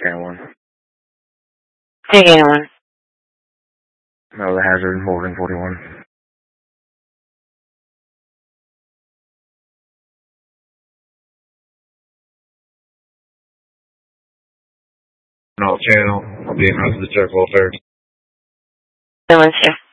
Channel 1. Take anyone. No, the hazard, Morgan 41. No channel. I'll be across the circle, 3rd. Ambulance, sir.